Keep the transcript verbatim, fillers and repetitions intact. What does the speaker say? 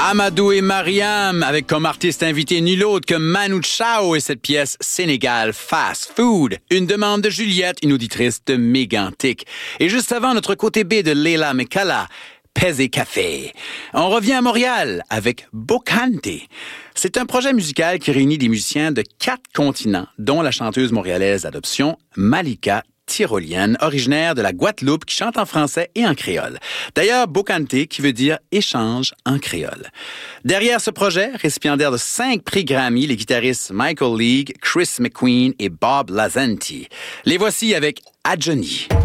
Amadou et Mariam, avec comme artiste invité nul autre que Manu Chao et cette pièce Sénégal Fast Food. Une demande de Juliette, une auditrice de Mégantic. Et juste avant, notre côté B de Leila Mekala, Pez et Café. On revient à Montréal avec Bocante. C'est un projet musical qui réunit des musiciens de quatre continents, dont la chanteuse montréalaise d'adoption Malika Tyrolienne, originaire de la Guadeloupe, qui chante en français et en créole. D'ailleurs, Bocante, qui veut dire échange en créole. Derrière ce projet, récipiendaire de cinq prix Grammy, les guitaristes Michael League, Chris McQueen et Bob Lazanti. Les voici avec Adjoni.